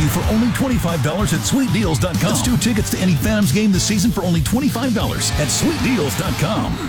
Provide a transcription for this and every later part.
you for only $25 at sweetdeals.com. That's 2 tickets to any Phantoms game this season for only $25 at sweetdeals.com.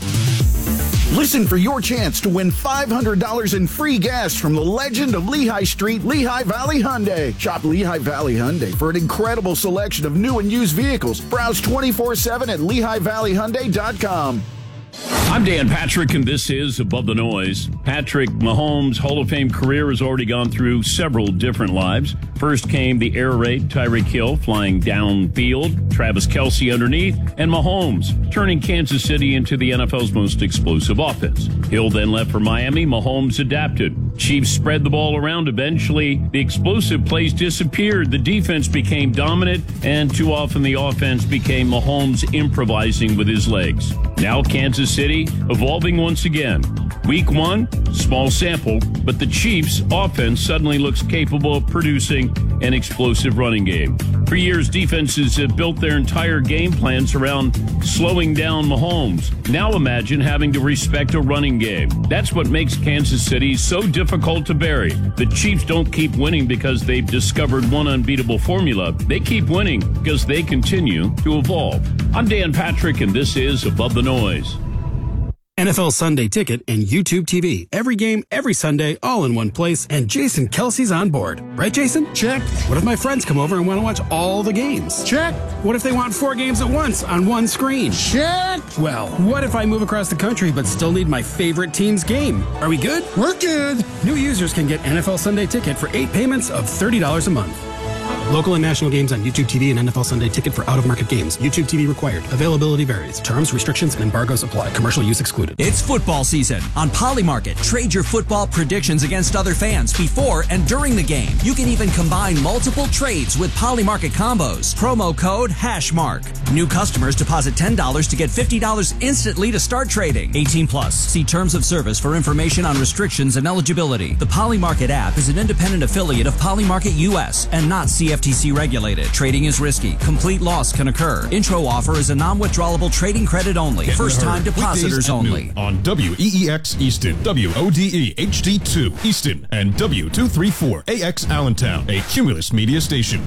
Listen for your chance to win $500 in free gas from the legend of Lehigh Street, Lehigh Valley Hyundai. Shop Lehigh Valley Hyundai for an incredible selection of new and used vehicles. Browse 24/7 at LehighValleyHyundai.com. I'm Dan Patrick, and this is Above the Noise. Patrick Mahomes' Hall of Fame career has already gone through several different lives. First came the air raid, Tyreek Hill flying downfield, Travis Kelce underneath, and Mahomes turning Kansas City into the NFL's most explosive offense. Hill then left for Miami. Mahomes adapted. Chiefs spread the ball around. Eventually, the explosive plays disappeared. The defense became dominant, and too often the offense became Mahomes improvising with his legs. Now Kansas City evolving once again. Week 1, small sample, but the Chiefs' offense suddenly looks capable of producing an explosive running game. For years, defenses have built their entire game plans around slowing down Mahomes. Now imagine having to respect a running game. That's what makes Kansas City so difficult to bury. The Chiefs don't keep winning because they've discovered one unbeatable formula. They keep winning because they continue to evolve. I'm Dan Patrick, and this is Above the Noise. NFL Sunday Ticket and YouTube TV. Every game, every Sunday, all in one place, and Jason Kelsey's on board. Right, Jason? Check. What if my friends come over and want to watch all the games? Check. What if they want 4 games at once on one screen? Check. Well, what if I move across the country but still need my favorite team's game? Are we good? We're good. New users can get NFL Sunday Ticket for 8 payments of $30 a month. Local and national games on YouTube TV and NFL Sunday Ticket for out-of-market games. YouTube TV required. Availability varies. Terms, restrictions, and embargoes apply. Commercial use excluded. It's football season. On Polymarket, trade your football predictions against other fans before and during the game. You can even combine multiple trades with Polymarket combos. Promo code HashMark. New customers deposit $10 to get $50 instantly to start trading. 18 plus. See terms of service for information on restrictions and eligibility. The Polymarket app is an independent affiliate of Polymarket US and not CFTC regulated. Trading is risky. Complete loss can occur. Intro offer is a non-withdrawable trading credit only. First-time depositors only. On WEEX Easton, WODE HD2 Easton, and W234AX Allentown, a Cumulus media station.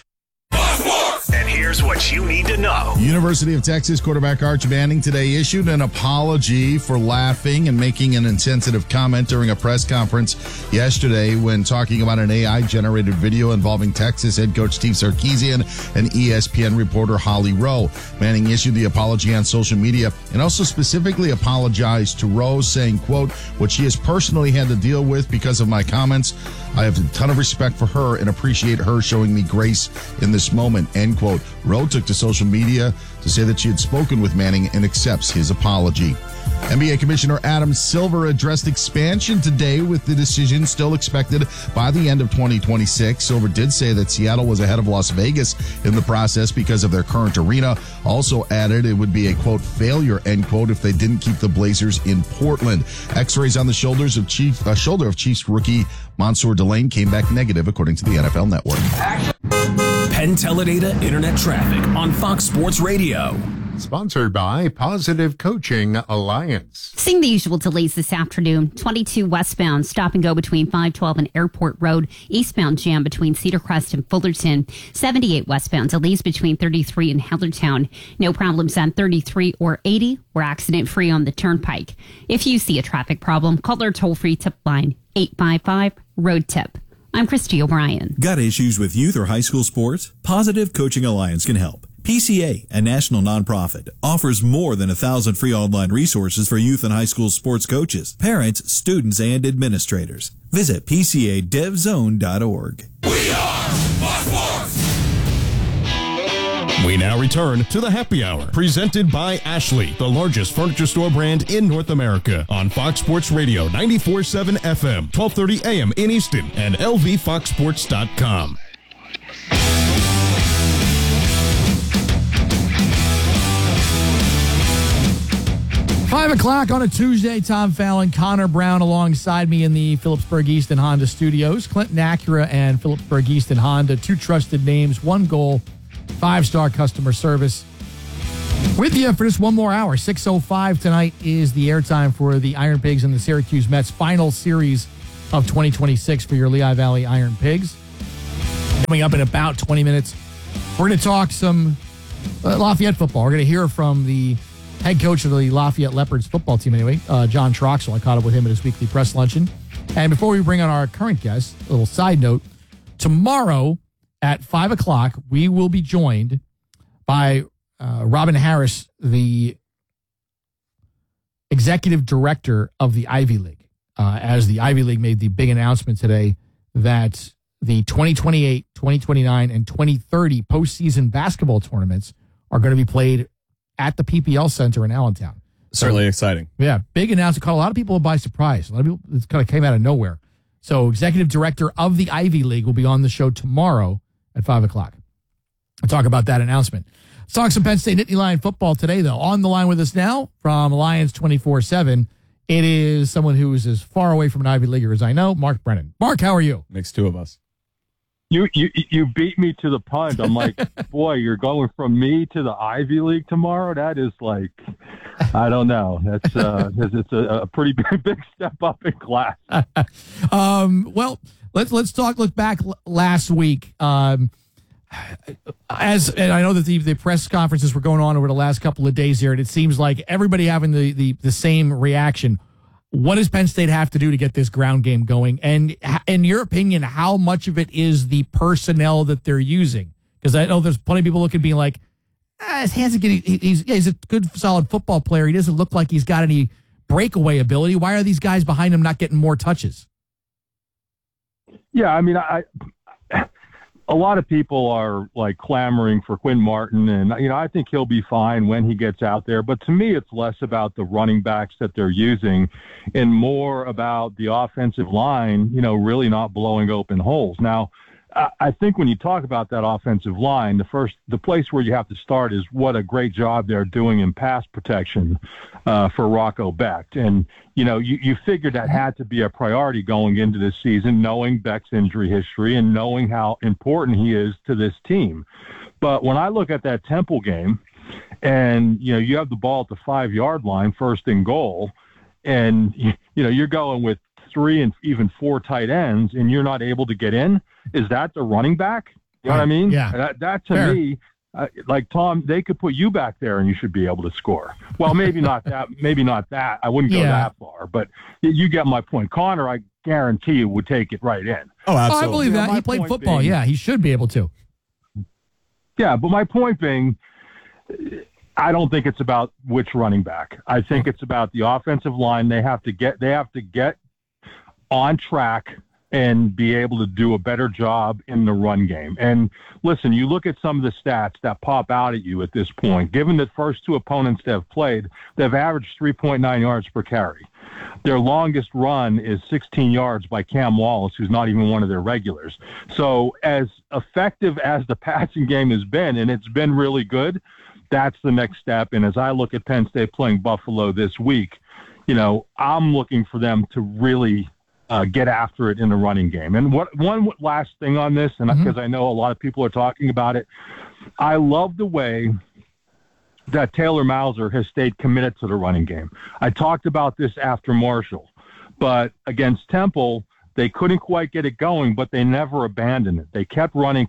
And here's what you need to know. University of Texas quarterback Arch Manning today issued an apology for laughing and making an insensitive comment during a press conference yesterday when talking about an AI-generated video involving Texas head coach Steve Sarkisian and ESPN reporter Holly Rowe. Manning issued the apology on social media and also specifically apologized to Rowe, saying, quote, "What she has personally had to deal with because of my comments, I have a ton of respect for her and appreciate her showing me grace in this moment," end quote. Rowe took to social media to say that she had spoken with Manning and accepts his apology. NBA Commissioner Adam Silver addressed expansion today with the decision still expected by the end of 2026. Silver did say that Seattle was ahead of Las Vegas in the process because of their current arena. Also added it would be a, quote, failure, end quote, if they didn't keep the Blazers in Portland. X-rays on the shoulder of Chiefs rookie Mansour Delane came back negative, according to the NFL Network. Penn Teledata Internet Traffic on Fox Sports Radio. Sponsored by Positive Coaching Alliance. Seeing the usual delays this afternoon. 22 westbound, stop and go between 512 and Airport Road. Eastbound jam between Cedar Crest and Fullerton. 78 westbound, delays between 33 and Hellertown. No problems on 33 or 80. We're accident free on the Turnpike. If you see a traffic problem, call our toll-free tip line, 855-ROAD-TIP. I'm Christy O'Brien. Got issues with youth or high school sports? Positive Coaching Alliance can help. PCA, a national nonprofit, offers more than 1,000 free online resources for youth and high school sports coaches, parents, students, and administrators. Visit PCADevZone.org. We are Fox Sports! We now return to the Happy Hour, presented by Ashley, the largest furniture store brand in North America, on Fox Sports Radio 94.7 FM, 1230 AM in Easton, and LVFoxSports.com. 5 o'clock on a Tuesday. Tom Fallon, Connor Brown alongside me in the Phillipsburg Easton Honda studios. Clinton Acura and Phillipsburg Easton Honda, 2 trusted names, 1 goal, 5-star customer service. With you for just 1 more hour. 6:05 tonight is the airtime for the Iron Pigs and the Syracuse Mets final series of 2026 for your Lehigh Valley Iron Pigs. Coming up in about 20 minutes, we're going to talk some Lafayette football. We're going to hear from the head coach of the Lafayette Leopards football team anyway, John Troxel. I caught up with him at his weekly press luncheon. And before we bring on our current guest, a little side note, tomorrow at 5 o'clock, we will be joined by Robin Harris, the executive director of the Ivy League, as the Ivy League made the big announcement today that the 2028, 2029, and 2030 postseason basketball tournaments are going to be played at the PPL Center in Allentown. Certainly exciting. Yeah, big announcement. Caught a lot of people by surprise. A lot of people, it kind of came out of nowhere. So executive director of the Ivy League will be on the show tomorrow at 5 o'clock. We'll talk about that announcement. Let's talk some Penn State Nittany Lion football today, though. On the line with us now from Lions 24/7, it is someone who is as far away from an Ivy Leaguer as I know, Mark Brennan. Mark, how are you? Makes two of us. You beat me to the punch. I'm like, boy, you're going from me to the Ivy League tomorrow? That is like, I don't know. That's it's a pretty big step up in class. Well, let's look back last week. And I know that the press conferences were going on over the last couple of days here, and it seems like everybody having the same reaction. What does Penn State have to do to get this ground game going? And in your opinion, how much of it is the personnel that they're using? Because I know there's plenty of people looking, being like, his hands are getting, he's a good, solid football player. He doesn't look like he's got any breakaway ability. Why are these guys behind him not getting more touches? Yeah, I mean, a lot of people are like clamoring for Quinn Martin, and I think he'll be fine when he gets out there. But to me, it's less about the running backs that they're using and more about the offensive line, really not blowing open holes. Now, I think when you talk about that offensive line, the place where you have to start is what a great job they're doing in pass protection for Rocco Becht. And, you figured that had to be a priority going into this season, knowing Becht's injury history and knowing how important he is to this team. But when I look at that Temple game and, you have the ball at the 5-yard line, first and goal, and, you're going with 3 and even 4 tight ends and you're not able to get in, is that the running back? You know what I mean? Yeah. That to me, like Tom, they could put you back there and you should be able to score. Well, maybe not that. Maybe not that. I wouldn't go that far, but you get my point. Connor, I guarantee you, would take it right in. Oh, absolutely. I believe that. He played football. He should be able to. Yeah, but my point being, I don't think it's about which running back. I think it's about the offensive line. They have to get on track and be able to do a better job in the run game. And listen, you look at some of the stats that pop out at you at this point. Given the first 2 opponents they've played, they've averaged 3.9 yards per carry. Their longest run is 16 yards by Cam Wallace, who's not even one of their regulars. So as effective as the passing game has been, and it's been really good, that's the next step. And as I look at Penn State playing Buffalo this week, I'm looking for them to really get after it in the running game. And one last thing on this, and because I know a lot of people are talking about it, I love the way that Taylor Mauser has stayed committed to the running game. I talked about this after Marshall, but against Temple, they couldn't quite get it going, but they never abandoned it. They kept running,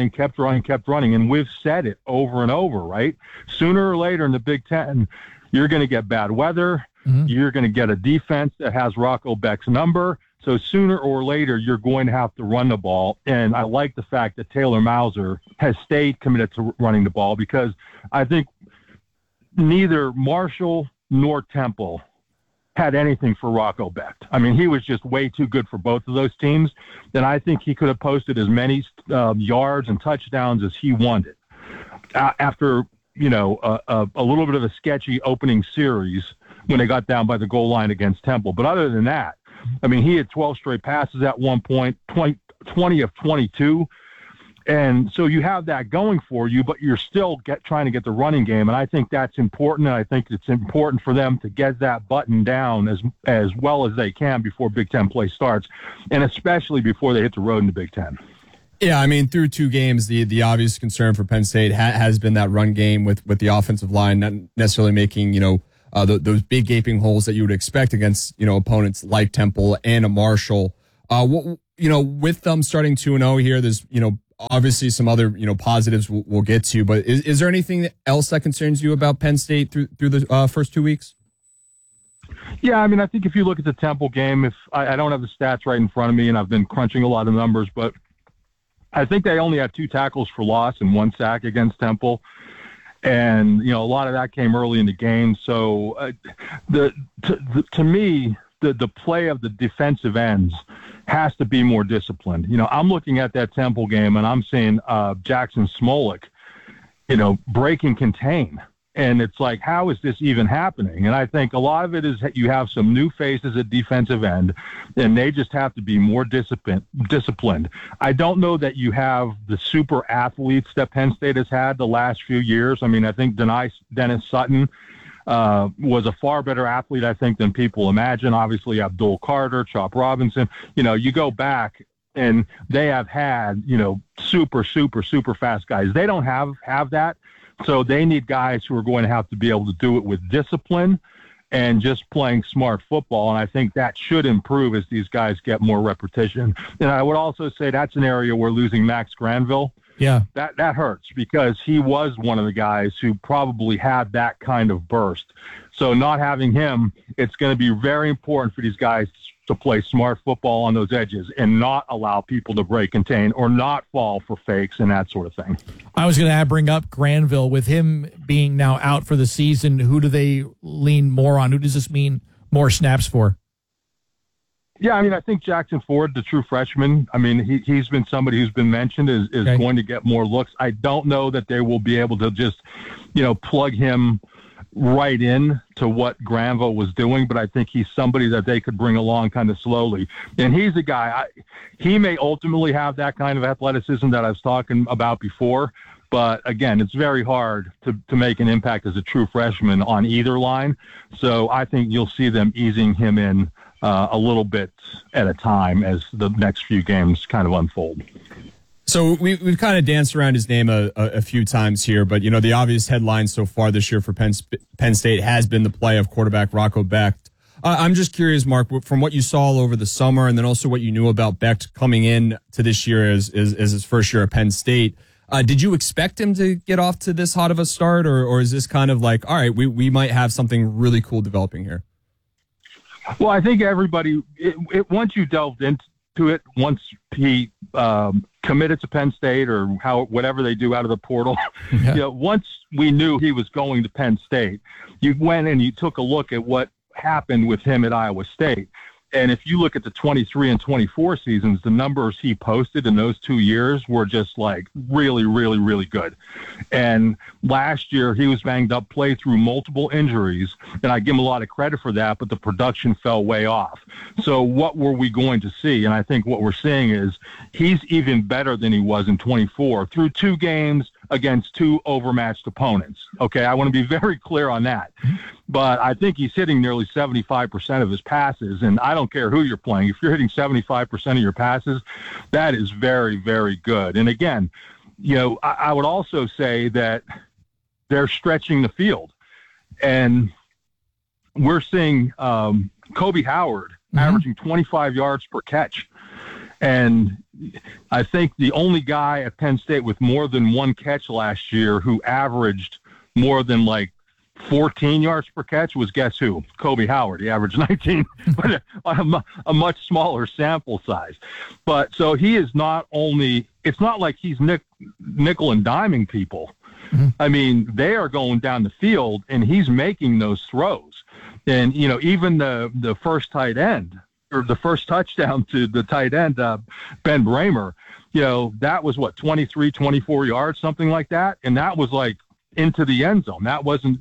and we've said it over and over, right? Sooner or later in the Big Ten, you're going to get bad weather. You're going to get a defense that has Rocco Becht's number. So sooner or later, you're going to have to run the ball. And I like the fact that Taylor Mauser has stayed committed to running the ball, because I think neither Marshall nor Temple had anything for Rocco Becht. I mean, he was just way too good for both of those teams. And I think he could have posted as many yards and touchdowns as he wanted. After, a little bit of a sketchy opening series when they got down by the goal line against Temple. But other than that, I mean, he had 12 straight passes at one point, 20 of 22. And so you have that going for you, but you're still trying to get the running game. And I think that's important. And I think it's important for them to get that button down as well as they can before Big Ten play starts, and especially before they hit the road in the Big Ten. Yeah, I mean, through 2 games, the obvious concern for Penn State has been that run game with the offensive line, not necessarily making, those big gaping holes that you would expect against, opponents like Temple and a Marshall. With them starting 2-0 here, there's, obviously some other, positives we'll get to, but is there anything else that concerns you about Penn State through the first 2 weeks? Yeah, I mean, I think if you look at the Temple game, if I don't have the stats right in front of me, and I've been crunching a lot of numbers, but I think they only had 2 tackles for loss and 1 sack against Temple. And, a lot of that came early in the game. So to me, the play of the defensive ends has to be more disciplined. I'm looking at that Temple game, and I'm seeing Jackson Smolik, break and contain. And it's like, how is this even happening? And I think a lot of it is that you have some new faces at defensive end, and they just have to be more disciplined. I don't know that you have the super athletes that Penn State has had the last few years. I mean, I think Dennis Sutton was a far better athlete, I think, than people imagine. Obviously, Abdul Carter, Chop Robinson. You go back, and they have had, super, super, super fast guys. They don't have that. So they need guys who are going to have to be able to do it with discipline and just playing smart football. And I think that should improve as these guys get more repetition. And I would also say that's an area where losing Max Granville, that hurts, because he was one of the guys who probably had that kind of burst. So not having him, it's going to be very important for these guys to play smart football on those edges and not allow people to break contain or not fall for fakes and that sort of thing. I was going to bring up Granville. With him being now out for the season, who do they lean more on? Who does this mean more snaps for? Yeah, I mean, I think Jackson Ford, the true freshman, I mean, he's been somebody who's been mentioned is going to get more looks. I don't know that they will be able to just, plug him right in to what Granville was doing, but I think he's somebody that they could bring along kind of slowly. And he's a guy, he may ultimately have that kind of athleticism that I was talking about before, but again, it's very hard to make an impact as a true freshman on either line. So I think you'll see them easing him in a little bit at a time as the next few games kind of unfold. So we've kind of danced around his name a few times here, but, the obvious headline so far this year for Penn State has been the play of quarterback Rocco Becht. I'm just curious, Mark, from what you saw all over the summer and then also what you knew about Becht coming in to this year as his first year at Penn State, did you expect him to get off to this hot of a start, or is this kind of like, all right, we might have something really cool developing here? Well, I think everybody, once you delved into it, once he committed to Penn State or whatever they do out of the portal, once we knew he was going to Penn State, you went and you took a look at what happened with him at Iowa State. And if you look at the 23 and 24 seasons, the numbers he posted in those 2 years were just like really, really, really good. And last year he was banged up, played through multiple injuries, and I give him a lot of credit for that, but the production fell way off. So what were we going to see? And I think what we're seeing is he's even better than he was in 24 through 2 games against 2 overmatched opponents. Okay, I want to be very clear on that. But I think he's hitting nearly 75% of his passes, and I don't care who you're playing. If you're hitting 75% of your passes, that is very, very good. And again, I would also say that they're stretching the field. And we're seeing Kobe Howard averaging 25 yards per catch. And I think the only guy at Penn State with more than 1 catch last year who averaged more than 14 yards per catch was, guess who? Kobe Howard. He averaged 19, but on a much smaller sample size. But so he is not only, it's not like he's nickel and diming people. I mean, they are going down the field and he's making those throws. And, even the first tight end, or the first touchdown to the tight end, Ben Bramer, that was 23, 24 yards, something like that. And that was into the end zone. That wasn't,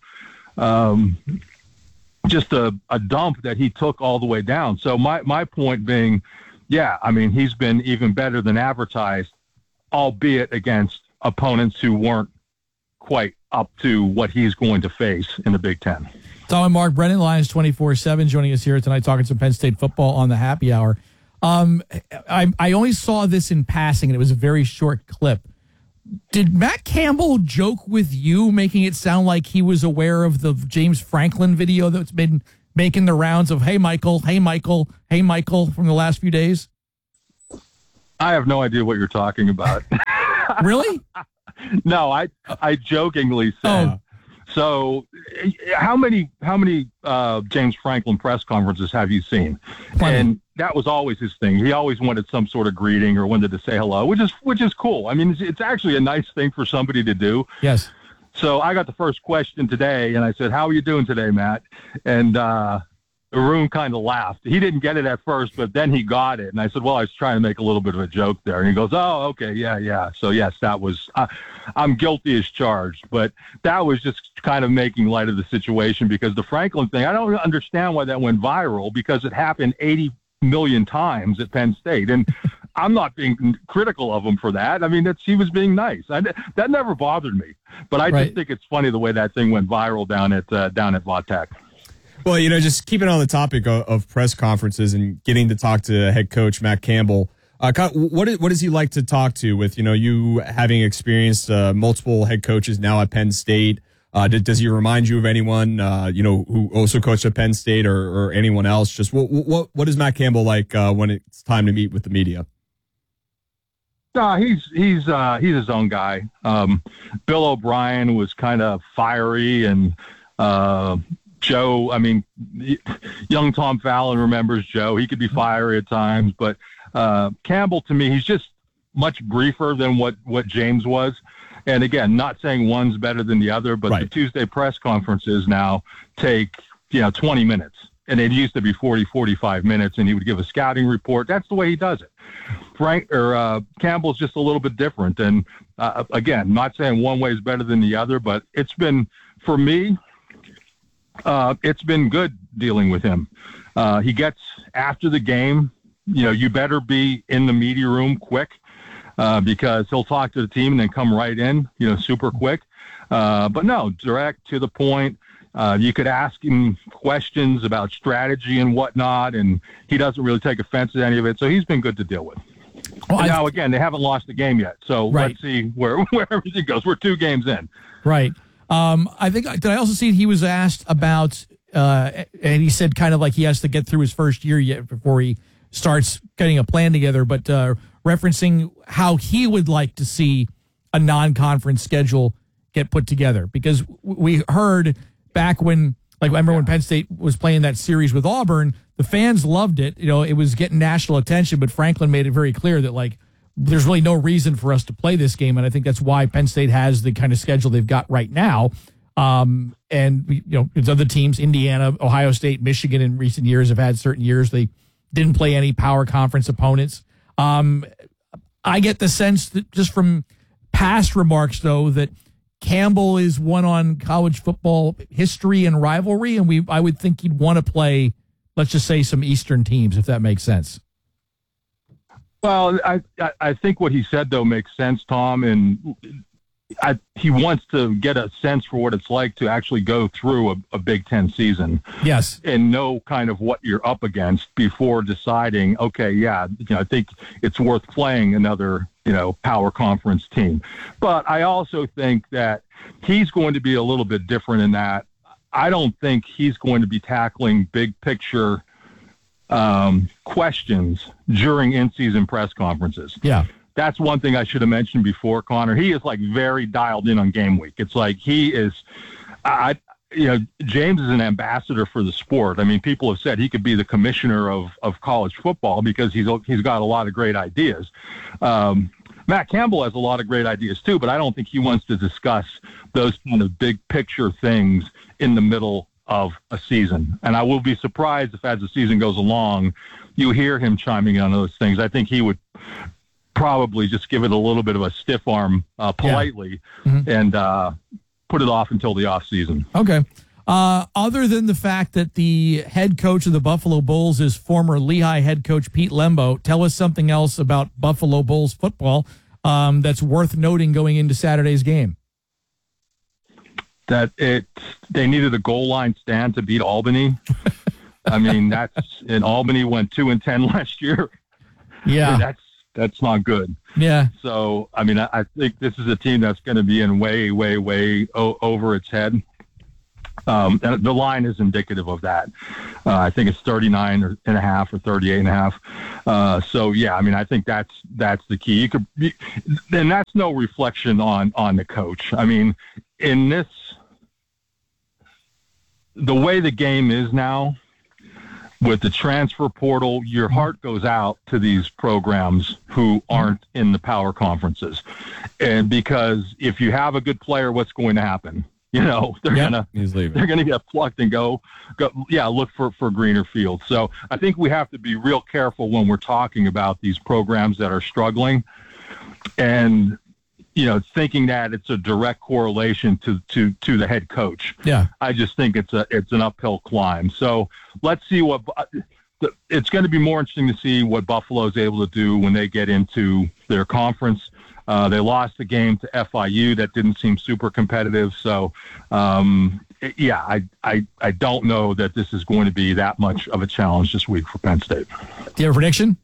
just a dump that he took all the way down. So my point being, he's been even better than advertised, albeit against opponents who weren't quite up to what he's going to face in the Big Ten. Tom and Mark, Brennan Lyons 24/7 joining us here tonight talking some Penn State football on the happy hour. I only saw this in passing, and it was a very short clip. Did Matt Campbell joke with you, making it sound like he was aware of the James Franklin video that's been making the rounds of, hey, Michael, hey, Michael, hey, Michael, from the last few days? I have no idea what you're talking about. Really? No, I jokingly said. Oh. So, how many James Franklin press conferences have you seen? Plenty. And that was always his thing. He always wanted some sort of greeting or wanted to say hello, which is cool. I mean, it's actually a nice thing for somebody to do. Yes. So I got the first question today, and I said, "How are you doing today, Matt?" And the room kind of laughed. He didn't get it at first, but then he got it. And I said, well, I was trying to make a little bit of a joke there. And he goes, oh, okay, yeah. So, yes, that was I'm guilty as charged. But that was just kind of making light of the situation because the Franklin thing, I don't understand why that went viral because it happened 80 million times at Penn State. And I'm not being critical of him for that. I mean, he was being nice. That never bothered me. But I just think it's funny the way that thing went viral down at Va-Tech. Well, just keeping on the topic of press conferences and getting to talk to head coach Matt Campbell, what is he like to talk to with, you having experienced multiple head coaches now at Penn State? Does he remind you of anyone, who also coached at Penn State or anyone else? Just what is Matt Campbell like when it's time to meet with the media? No, he's his own guy. Bill O'Brien was kind of fiery and, Joe, I mean, young Tom Fallon remembers Joe. He could be fiery at times, but Campbell, to me, he's just much briefer than what James was. And again, not saying one's better than the other, but the Tuesday press conferences now take 20 minutes, and it used to be 45 minutes, and he would give a scouting report. That's the way he does it. Campbell's just a little bit different, and again, not saying one way is better than the other, but it's been for me. It's been good dealing with him. He gets after the game, you better be in the media room quick because he'll talk to the team and then come right in, super quick. But no, direct to the point. You could ask him questions about strategy and whatnot, and he doesn't really take offense to any of it. So he's been good to deal with. Well, now, again, they haven't lost the game yet. So let's see where everything goes. We're 2 games in. Right. I think, did I also see he was asked about, and he said kind of like he has to get through his first year yet before he starts getting a plan together, but referencing how he would like to see a non-conference schedule get put together. Because we heard back when, remember when Penn State was playing that series with Auburn, the fans loved it. It was getting national attention, but Franklin made it very clear that, there's really no reason for us to play this game, and I think that's why Penn State has the kind of schedule they've got right now. And there's other teams, Indiana, Ohio State, Michigan, in recent years have had certain years they didn't play any power conference opponents. I get the sense that just from past remarks, though, that Campbell is one on college football history and rivalry, and I would think he'd want to play, let's just say, some Eastern teams, if that makes sense. Well, I think what he said, though, makes sense, Tom, and he wants to get a sense for what it's like to actually go through a Big Ten season. Yes. And know kind of what you're up against before deciding, okay, I think it's worth playing another, power conference team. But I also think that he's going to be a little bit different in that I don't think he's going to be tackling big picture questions during in-season press conferences. Yeah. That's one thing I should have mentioned before, Connor. He is very dialed in on game week. It's like he is, James is an ambassador for the sport. I mean, people have said he could be the commissioner of college football because he's got a lot of great ideas. Matt Campbell has a lot of great ideas too, but I don't think he wants to discuss those kind of big picture things in the middle of a season. And I will be surprised if as the season goes along, you hear him chiming in on those things. I think he would probably just give it a little bit of a stiff arm politely and put it off until the off season. Okay. Other than the fact that the head coach of the Buffalo Bulls is former Lehigh head coach Pete Lembo, tell us something else about Buffalo Bulls football that's worth noting going into Saturday's game. That they needed a goal line stand to beat Albany. I mean, and Albany went 2-10 last year. Yeah, that's not good. Yeah. So I mean, I think this is a team that's going to be in way over its head. And the line is indicative of that. I think it's 39.5 or 38.5. So yeah, I mean, I think that's the key. And that's no reflection on the coach. I mean, in this, the way the game is now, with the transfer portal, your heart goes out to these programs who aren't in the power conferences. And because if you have a good player, what's going to happen? You know, they're gonna get plucked and go look for greener fields. So I think we have to be real careful when we're talking about these programs that are struggling, and you know, thinking that it's a direct correlation to the head coach. Yeah, I just think it's an uphill climb. So let's see it's going to be more interesting to see what Buffalo is able to do when they get into their conference. They lost the game to FIU. That didn't seem super competitive. So, I don't know that this is going to be that much of a challenge this week for Penn State. Do you have a prediction?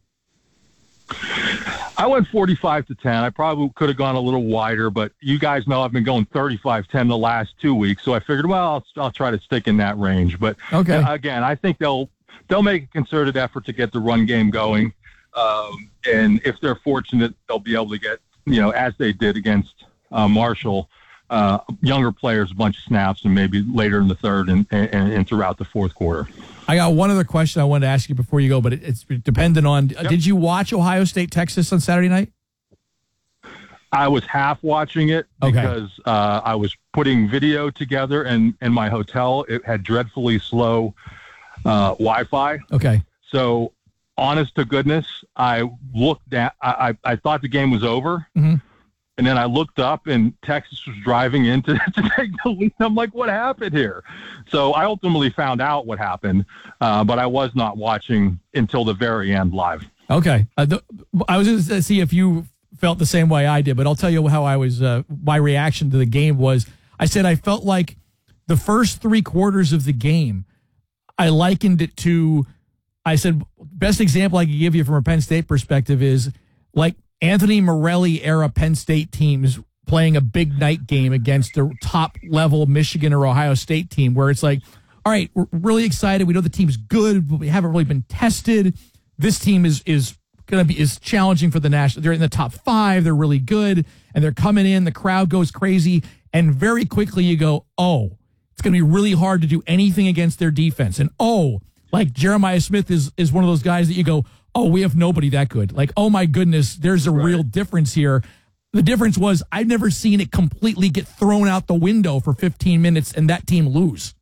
I went 45-10. I probably could have gone a little wider, but you guys know I've been going 35-10 the last 2 weeks. So I figured, well, I'll try to stick in that range. But okay. Again, I think they'll make a concerted effort to get the run game going. And if they're fortunate, they'll be able to get, you know, as they did against Marshall, younger players a bunch of snaps, and maybe later in the third and throughout the fourth quarter. I got one other question I wanted to ask you before you go, but it's dependent on, Yep. Did you watch Ohio State, Texas on Saturday night? I was half watching it because I was putting video together, and in my hotel, it had dreadfully slow Wi-Fi. Okay. So, honest to goodness, I looked at, I thought the game was over. Mm-hmm. And then I looked up, and Texas was driving in to take the lead. I'm like, what happened here? So I ultimately found out what happened, but I was not watching until the very end live. Okay. I was going to see if you felt the same way I did, but I'll tell you how I was, my reaction to the game was, I said I felt like the first 3 quarters of the game, I likened it to, I said, best example I could give you from a Penn State perspective is like Anthony Morelli era Penn State teams playing a big night game against a top level Michigan or Ohio State team, where it's like, all right, we're really excited. We know the team's good, but we haven't really been tested. This team is challenging for the national. They're in the top 5. They're really good, and they're coming in. The crowd goes crazy, and very quickly you go, oh, it's going to be really hard to do anything against their defense. And like Jeremiah Smith is one of those guys that you go, oh, we have nobody that good. Like, oh my goodness, there's a real difference here. The difference was I've never seen it completely get thrown out the window for 15 minutes and that team lose.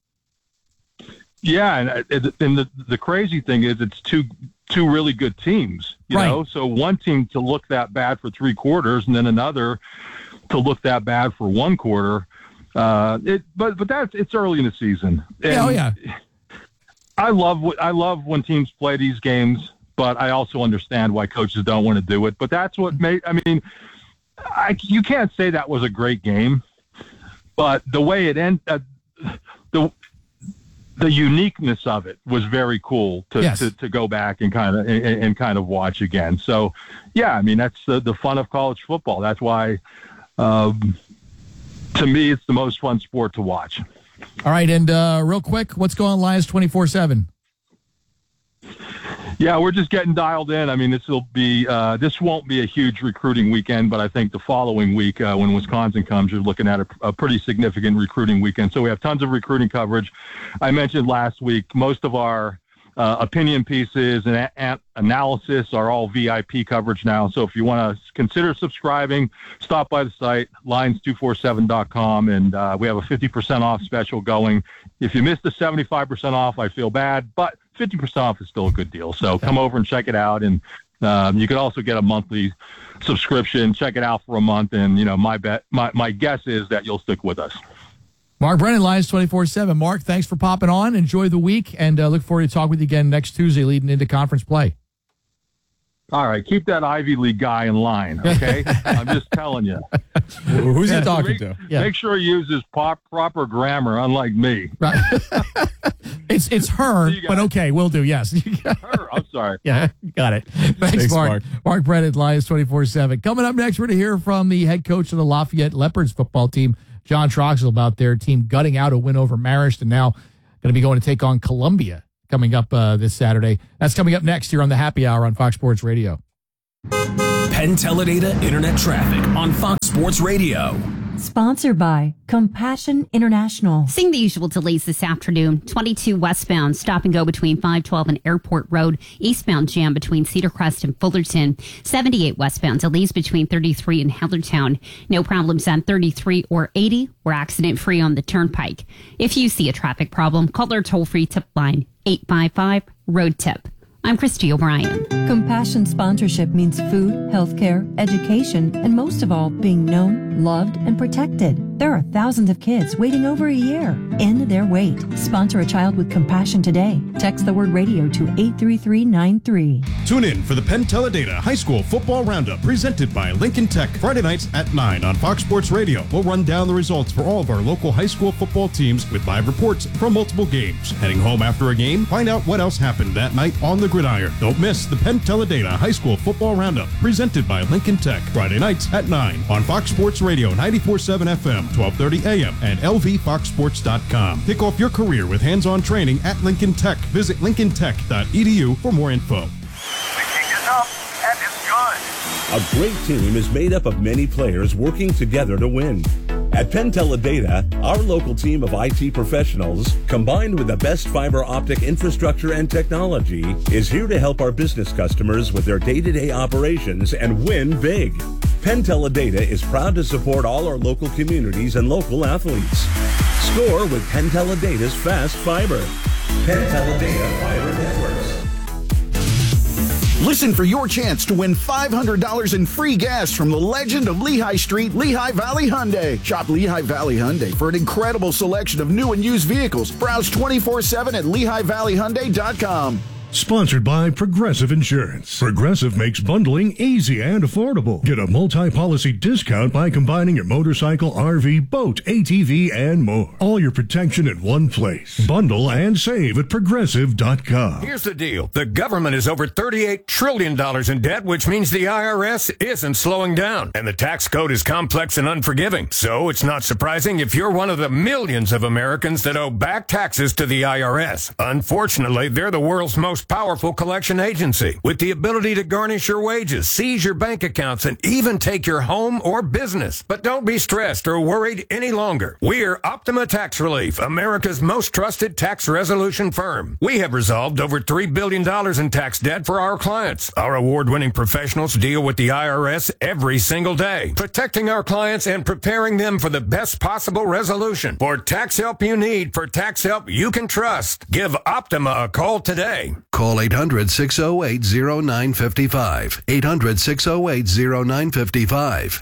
Yeah, and the crazy thing is it's two really good teams, you know? So one team to look that bad for 3 quarters and then another to look that bad for 1 quarter. But it's early in the season. And I love when teams play these games, but I also understand why coaches don't want to do it. But that's what made, you can't say that was a great game, but the way it ended, the uniqueness of it was very cool to go back and kind of watch again. So, yeah, I mean, that's the fun of college football. That's why, to me, it's the most fun sport to watch. All right, and real quick, what's going on Lions 24/7? Yeah, we're just getting dialed in. I mean, this won't be a huge recruiting weekend, but I think the following week when Wisconsin comes, you're looking at a pretty significant recruiting weekend. So we have tons of recruiting coverage. I mentioned last week, most of our opinion pieces and analysis are all VIP coverage now. So if you want to consider subscribing, stop by the site, lions247.com, and we have a 50% off special going. If you missed the 75% off, I feel bad, but 50% off is still a good deal. So come over and check it out. And you could also get a monthly subscription, check it out for a month. And, you know, my guess is that you'll stick with us. Mark Brennan, Lions 24/7. Mark, thanks for popping on. Enjoy the week, and look forward to talking with you again next Tuesday leading into conference play. All right, keep that Ivy League guy in line, okay? I'm just telling you. Who's he talking to? Make sure he uses proper grammar, unlike me. Right. It's her, but okay, we'll do, yes. Her, I'm sorry. Yeah, got it. Thanks, Mark. Mark Brennan, Lions 24/7. Coming up next, we're going to hear from the head coach of the Lafayette Leopards football team, John Troxel about their team gutting out a win over Marist and now going to be going to take on Columbia coming up this Saturday. That's coming up next here on the Happy Hour on Fox Sports Radio. Penn Teledata Internet Traffic on Fox Sports Radio. Sponsored by Compassion International. Seeing the usual delays this afternoon. 22 westbound, stop and go between 512 and Airport Road. Eastbound jam between Cedar Crest and Fullerton. 78 westbound, delays between 33 and Hellertown. No problems on 33 or 80. We're accident free on the Turnpike. If you see a traffic problem, call our toll-free tip line, 855-ROAD-TIP. I'm Christy O'Brien. Compassion sponsorship means food, healthcare, education, and most of all, being known, loved, and protected. There are thousands of kids waiting over a year. End their wait. Sponsor a child with compassion today. Text the word radio to 83393. Tune in for the Penn Teledata High School Football Roundup presented by Lincoln Tech Friday nights at 9 on Fox Sports Radio. We'll run down the results for all of our local high school football teams with live reports from multiple games. Heading home after a game, find out what else happened that night on the gridiron. Don't miss the Penn Teledata High School Football Roundup presented by Lincoln Tech Friday nights at 9 on Fox Sports Radio 94.7 FM, 1230 AM, and lvfoxsports.com. Kick off your career with hands-on training at Lincoln Tech. Visit lincolntech.edu for more info. The kick is up, and it's good. A great team is made up of many players working together to win. At Penn Teledata, our local team of IT professionals, combined with the best fiber optic infrastructure and technology, is here to help our business customers with their day-to-day operations and win big. Penn Teledata is proud to support all our local communities and local athletes. Score with Penn Teledata's fast fiber. Penn Teledata Fiber Networks. Listen for your chance to win $500 in free gas from the legend of Lehigh Street, Lehigh Valley Hyundai. Shop Lehigh Valley Hyundai for an incredible selection of new and used vehicles. Browse 24/7 at LehighValleyHyundai.com. Sponsored by Progressive Insurance. Progressive makes bundling easy and affordable. Get a multi-policy discount by combining your motorcycle, RV, boat, ATV, and more. All your protection in one place. Bundle and save at Progressive.com. Here's the deal. The government is over $38 trillion in debt, which means the IRS isn't slowing down. And the tax code is complex and unforgiving. So it's not surprising if you're one of the millions of Americans that owe back taxes to the IRS. Unfortunately, they're the world's most powerful collection agency with the ability to garnish your wages, seize your bank accounts, and even take your home or business. But don't be stressed or worried any longer. We're Optima Tax Relief, America's most trusted tax resolution firm. We have resolved over $3 billion in tax debt for our clients. Our award-winning professionals deal with the IRS every single day, protecting our clients and preparing them for the best possible resolution. For tax help you need, for tax help you can trust, give Optima a call today. Call 800-608-0955. 800-608-0955.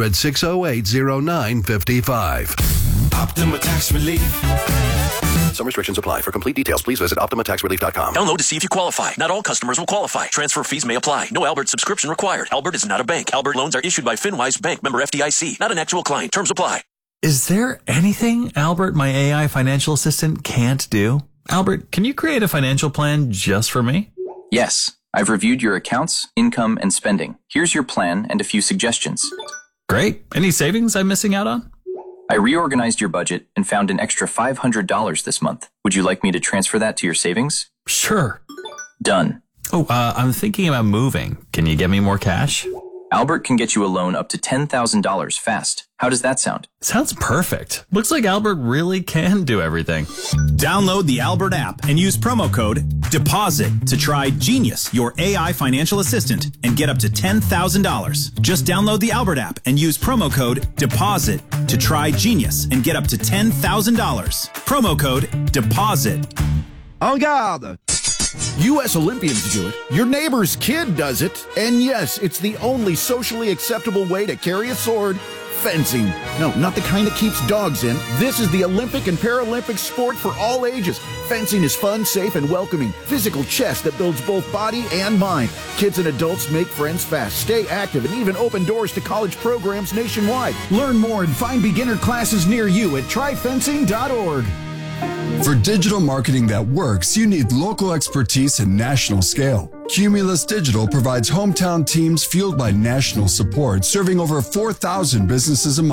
800-608-0955. Optima Tax Relief. Some restrictions apply. For complete details, please visit OptimaTaxRelief.com. Download to see if you qualify. Not all customers will qualify. Transfer fees may apply. No Albert subscription required. Albert is not a bank. Albert loans are issued by FinWise Bank, member FDIC. Not an actual client. Terms apply. Is there anything Albert, my AI financial assistant, can't do? Albert, can you create a financial plan just for me? Yes. I've reviewed your accounts, income, and spending. Here's your plan and a few suggestions. Great. Any savings I'm missing out on? I reorganized your budget and found an extra $500 this month. Would you like me to transfer that to your savings? Sure. Done. Oh, I'm thinking about moving. Can you get me more cash? Albert can get you a loan up to $10,000 fast. How does that sound? Sounds perfect. Looks like Albert really can do everything. Download the Albert app and use promo code DEPOSIT to try Genius, your AI financial assistant, and get up to $10,000. Just download the Albert app and use promo code DEPOSIT to try Genius and get up to $10,000. Promo code DEPOSIT. En garde! U.S. Olympians do it. Your neighbor's kid does it. And yes, it's the only socially acceptable way to carry a sword. Fencing. No, not the kind that keeps dogs in. This is the Olympic and Paralympic sport for all ages. Fencing is fun, safe, and welcoming. Physical chess that builds both body and mind. Kids and adults make friends fast, stay active, and even open doors to college programs nationwide. Learn more and find beginner classes near you at tryfencing.org. For digital marketing that works, you need local expertise and national scale. Cumulus Digital provides hometown teams fueled by national support, serving over 4,000 businesses a month.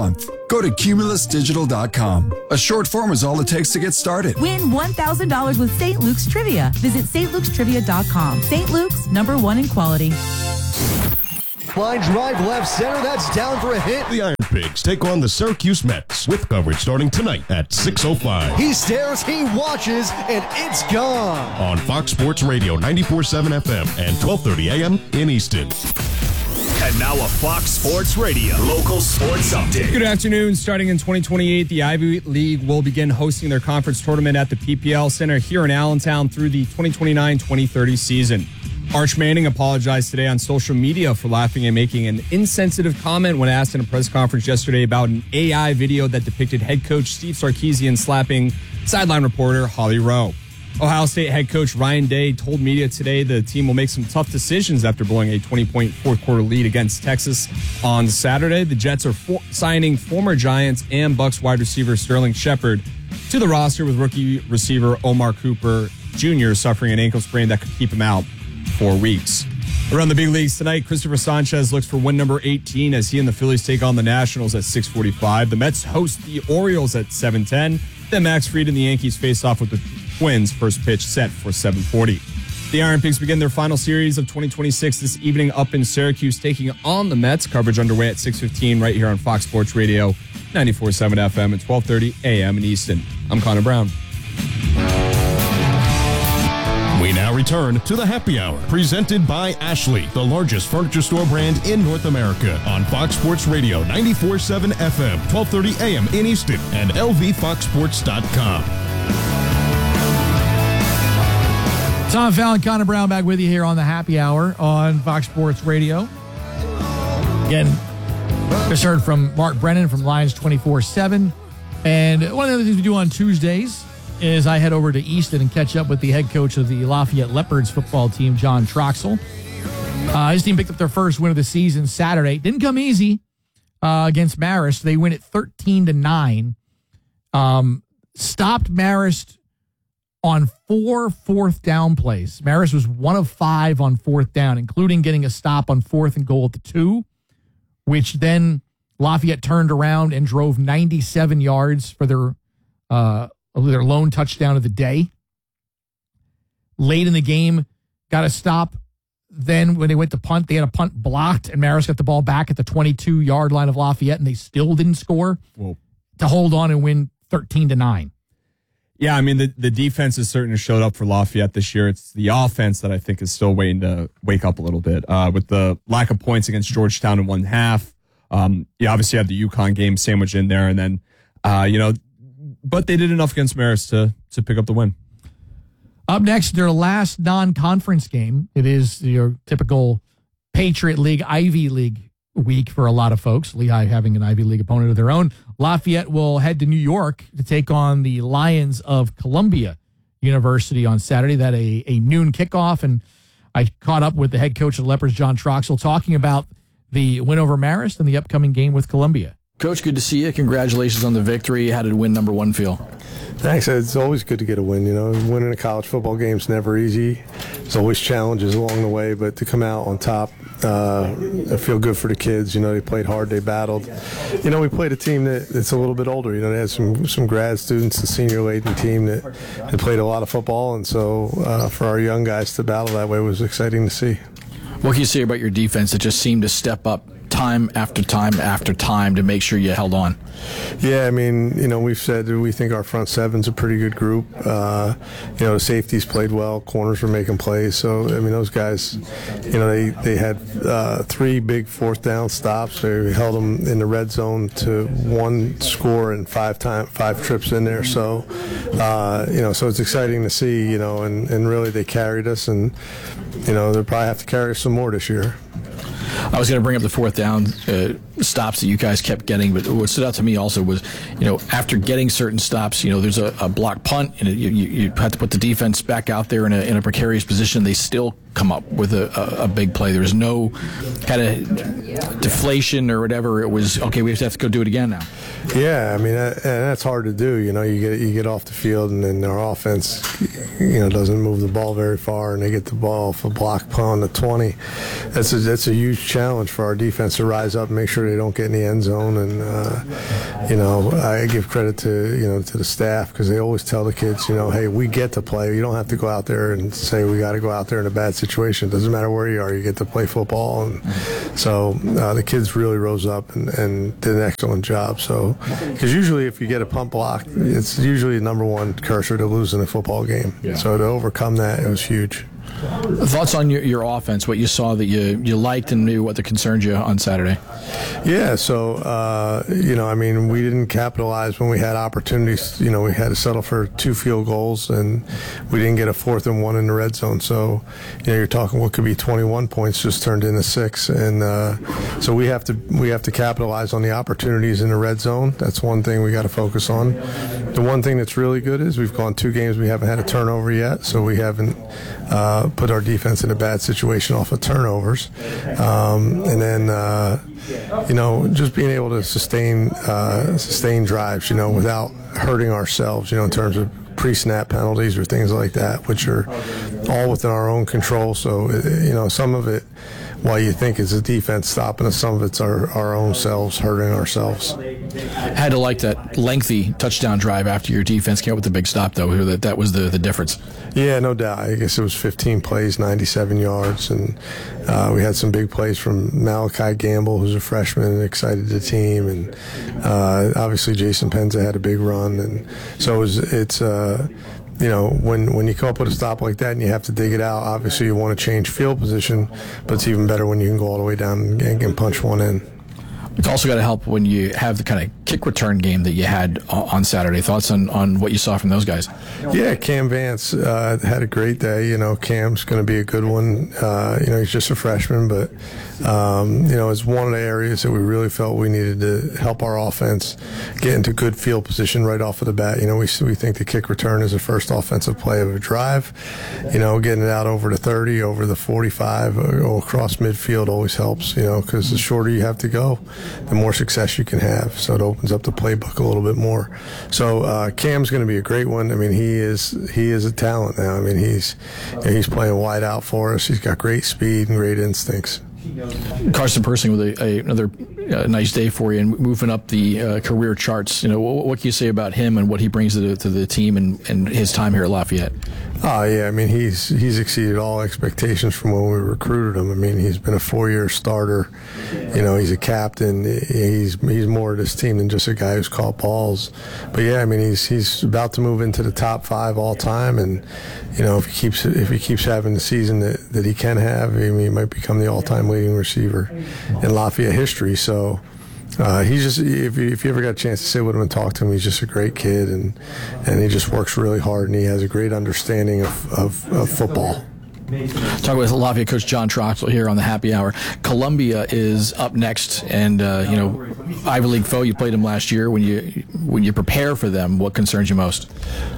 Go to cumulusdigital.com. A short form is all it takes to get started. Win $1,000 with St. Luke's Trivia. Visit stlukes.trivia.com. St. Luke's, #1 in quality. Line drive left center. That's down for a hit. The Iron Pigs take on the Syracuse Mets with coverage starting tonight at 6:05. He stares, he watches, and it's gone. On Fox Sports Radio 94.7 FM and 12:30 a.m. in Easton. And now a Fox Sports Radio local sports update. Good afternoon. Starting in 2028, the Ivy League will begin hosting their conference tournament at the PPL Center here in Allentown through the 2029-2030 season. Arch Manning apologized today on social media for laughing and making an insensitive comment when asked in a press conference yesterday about an AI video that depicted head coach Steve Sarkisian slapping sideline reporter Holly Rowe. Ohio State head coach Ryan Day told media today the team will make some tough decisions after blowing a 20-point fourth-quarter lead against Texas on Saturday. The Jets are signing former Giants and Bucs wide receiver Sterling Shepard to the roster, with rookie receiver Omar Cooper Jr. suffering an ankle sprain that could keep him out 4 weeks. Around the big leagues tonight, Christopher Sanchez looks for win number 18 as he and the Phillies take on the Nationals at 6:45. The Mets host the Orioles at 7:10. Then Max Fried and the Yankees face off with the Twins, first pitch set for 7:40. The Iron Pigs begin their final series of 2026 this evening up in Syracuse, taking on the Mets. Coverage underway at 6:15 right here on Fox Sports Radio 94.7 FM and 12:30 a.m. in Easton. I'm Connor Brown. We now return to the Happy Hour, presented by Ashley, the largest furniture store brand in North America, on Fox Sports Radio 94.7 FM, 12:30 a.m. in Easton, and lvfoxsports.com. Tom Fallon, Connor Brown back with you here on the Happy Hour on Fox Sports Radio. Again, just heard from Mark Brennan from Lions 24/7. And one of the other things we do on Tuesdays is I head over to Easton and catch up with the head coach of the Lafayette Leopards football team, John Troxel. His team picked up their first win of the season Saturday. Didn't come easy against Marist. They win at 13-9. Stopped Marist on 4 fourth down plays. Marist was 1 of 5 on 4th down, including getting a stop on 4th and goal at the 2, which then Lafayette turned around and drove 97 yards for their lone touchdown of the day. Late in the game, got a stop. Then when they went to punt, they had a punt blocked, and Marist got the ball back at the 22-yard line of Lafayette, and they still didn't score. Whoa. To hold on and win 13-9. Yeah, I mean, the defense has certainly showed up for Lafayette this year. It's the offense that I think is still waiting to wake up a little bit. With the lack of points against Georgetown in one half, you obviously have the UConn game sandwiched in there, and then, but they did enough against Marist to pick up the win. Up next, their last non-conference game. It is your typical Patriot League, Ivy League week for a lot of folks. Lehigh having an Ivy League opponent of their own. Lafayette will head to New York to take on the Lions of Columbia University on Saturday. That a noon kickoff, and I caught up with the head coach of the Leopards, John Troxel, talking about the win over Marist and the upcoming game with Columbia. Coach, good to see you. Congratulations on the victory. How did win number 1 feel? Thanks. It's always good to get a win. Winning a college football game is never easy. There's always challenges along the way, but to come out on top, I feel good for the kids. They played hard, they battled. We played a team that's a little bit older. They had some grad students, a senior-laden team that played a lot of football, and so for our young guys to battle that way was exciting to see. What can you say about your defense that just seemed to step up time after time after time to make sure you held on? Yeah, we've said that we think our front seven's a pretty good group. The safeties played well, corners were making plays. So, those guys, they had 3 big 4th down stops. They held them in the red zone to 1 score and 5 trips in there. So, so it's exciting to see, and really they carried us, and, they'll probably have to carry us some more this year. I was going to bring up the 4th down stops that you guys kept getting, but what stood out to me also was, after getting certain stops, there's a block punt, and you had to put the defense back out there in a precarious position. They still come up with a big play. There was no kind of deflation or whatever. It was, okay, we have to go do it again now. Yeah, I mean, and that's hard to do. You get off the field, and then our offense, doesn't move the ball very far, and they get the ball off a block punt on the 20. That's a huge challenge for our defense to rise up and make sure they don't get in the end zone. And I give credit to the staff, because they always tell the kids, hey, we get to play. You don't have to go out there and say we got to go out there in a bad situation. It doesn't matter where you are. You get to play football. And so the kids really rose up and did an excellent job. So, because usually if you get a punt block, it's usually the number one cursor to losing a football game. Yeah. So to overcome that, it was huge. Thoughts on your offense, what you saw that you liked and knew what that concerned you on Saturday? Yeah, so, we didn't capitalize when we had opportunities. We had to settle for 2 field goals, and we didn't get a 4th and 1 in the red zone. So, you're talking what could be 21 points just turned into 6. And so we have to capitalize on the opportunities in the red zone. That's one thing we got to focus on. The one thing that's really good is we've gone 2 games, we haven't had a turnover yet, so we haven't put our defense in a bad situation off of turnovers. And then, just being able to sustain drives, without hurting ourselves, in terms of pre-snap penalties or things like that, which are all within our own control. So, some of it, while you think it's a defense stopping us, some of it's our own selves hurting ourselves. Had to like that lengthy touchdown drive after your defense came up with the big stop, though. That was the difference. Yeah, no doubt. I guess it was 15 plays, 97 yards, and we had some big plays from Malachi Gamble, who's a freshman, and excited the team, and obviously Jason Penza had a big run, and so it's when you come up with a stop like that and you have to dig it out, obviously you want to change field position, but it's even better when you can go all the way down and can punch one in. It's also got to help when you have the kind of kick return game that you had on Saturday. Thoughts on what you saw from those guys? Yeah, Cam Vance had a great day. Cam's going to be a good one. He's just a freshman, but it's one of the areas that we really felt we needed to help our offense get into good field position right off of the bat. We think the kick return is the first offensive play of a drive. Getting it out over the 30, over the 45, or across midfield always helps, because the shorter you have to go, the more success you can have. So it opens up the playbook a little bit more. So Cam's going to be a great one. I mean, he is a talent now. I mean, he's playing wide out for us. He's got great speed and great instincts. Carson Persing with another nice day for you and moving up the career charts. What can you say about him and what he brings to the team and his time here at Lafayette? Oh, yeah. I mean, he's exceeded all expectations from when we recruited him. I mean, he's been a 4-year starter. He's a captain. He's more of this team than just a guy who's caught balls. But, yeah, I mean, he's about to move into the top 5 all time. And, if he keeps having the season that he can have, I mean, he might become the all-time leading receiver in Lafayette history. So he's just, if you ever got a chance to sit with him and talk to him, he's just a great kid, and he just works really hard, and he has a great understanding of football. Talking with Lafayette coach John Troxel here on the Happy Hour. Columbia is up next, and Ivy League foe. You played them last year. When you prepare for them, what concerns you most?